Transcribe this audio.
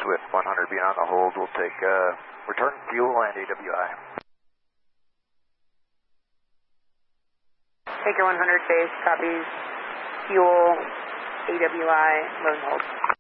with 100 being on the hold, we'll take return fuel and AWI. Baker 100 base, copies, fuel, AWI, low and hold.